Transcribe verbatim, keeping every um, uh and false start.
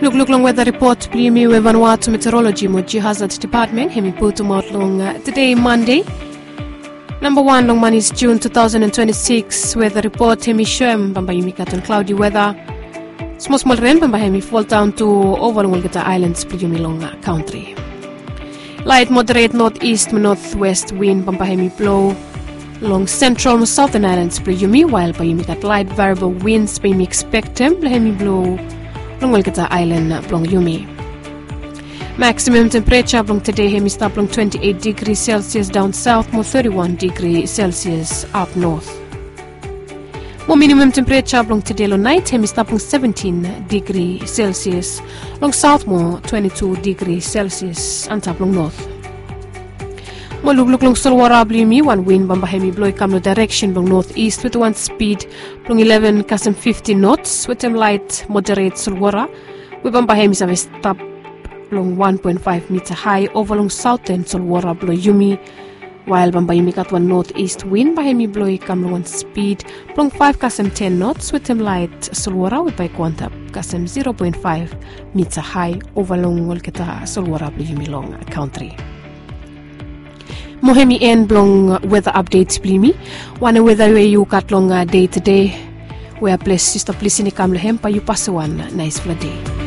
Look, look, long weather report. Plimi we Vanuatu Meteorology Moji Hazard Department. Hemi putu mount long uh, today Monday. Number one long man is June two thousand twenty-six. Weather report. Hemi shem bamba yumi katon cloudy weather. Small small rain bamba hemi fall down to over Wolgata Islands. Plimi long uh, country. Light moderate northeast northwest wind bamba hemi blow. Long central southern islands plimi while bayumi got light variable winds bayumi expect them hemi blow. Long Wolgata Island blong yumi. Maximum temperature blong today hemi stop blong twenty-eight degrees Celsius down south, more thirty-one degrees Celsius up north. More minimum temperature blong today lo night hemi stop blong seventeen degrees Celsius, long south more twenty-two degrees Celsius and top blong north. More look look long solwara blimi one wind bamba hemi blow come no direction blong northeast with one speed blong eleven custom fifty knots with them light moderate solwara. We bamba hemi save stop long one point five meter high over long southern solwara blow yumi while bamba yumi got one northeast wind by hemi blow come one speed long five custom ten knots with them light solwara with by quanta custom zero point five meter high over long Wolgata solwara blow yumi long country. Mohemi en blong weather updates blimi. One weather where you got long day to day. We are blessed sister please in the camera hempa you pass one nice day.